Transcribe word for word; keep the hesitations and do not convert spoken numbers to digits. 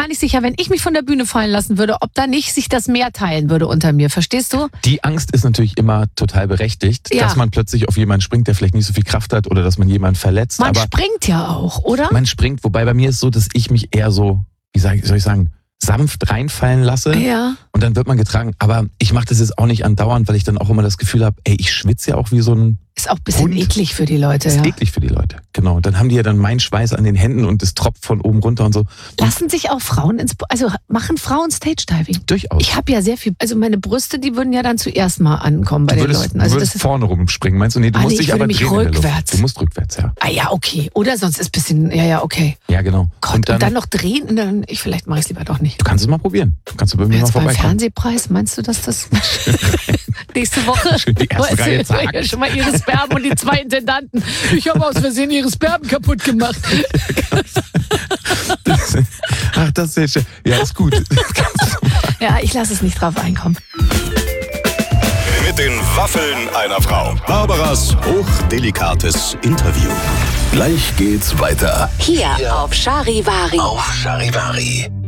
gar nicht sicher, wenn ich mich von der Bühne fallen lassen würde, ob da nicht sich das Meer teilen würde unter mir. Verstehst du? Die Angst ist natürlich immer total berechtigt, Ja. dass man plötzlich auf jemanden springt, der vielleicht nicht so viel Kraft hat oder dass man jemanden verletzt. Man aber springt ja auch, oder? man springt, wobei bei mir ist so, dass ich mich eher so, wie sag, soll ich sagen, sanft reinfallen lasse Ja. und dann wird man getragen. Aber ich mache das jetzt auch nicht andauernd, weil ich dann auch immer das Gefühl habe, ey, ich schwitze ja auch wie so ein Ist auch ein bisschen Hund. eklig für die Leute. Das ist Ja. eklig für die Leute. Genau. Und dann haben die ja dann meinen Schweiß an den Händen und es tropft von oben runter und so. Lassen sich auch Frauen ins, also machen Frauen Stage-Diving? Durchaus. Ich habe ja sehr viel, also meine Brüste, die würden ja dann zuerst mal ankommen bei du den würdest, Leuten. du Also würdest das ist, vorne rumspringen, meinst du? Nee, du Ah, musst nee, ich dich aber würde mich drehen in der Luft. rückwärts. Du musst rückwärts, ja. ah ja, okay. Oder sonst ist ein bisschen, ja, ja, okay. Ja, genau. Gott, und dann, und dann noch drehen und dann, ich, vielleicht mache ich es lieber doch nicht. du kannst es mal probieren. Du kannst bei mir mal Jetzt beim vorbeikommen. Fernsehpreis, meinst du, dass das nächste Woche Schön die erste Weißt du, Reihe zack. ja, schon mal ihre Sperben und die zwei Intendanten. Ich habe aus Versehen ihre Sperben kaputt gemacht. Das, ach, das ist sehr schön. Ja, ist gut. Ja, ich lasse es nicht drauf einkommen. Mit den Waffeln einer Frau. Barbaras hochdelikates Interview. Gleich geht's weiter. Hier auf Charivari. Auf Charivari.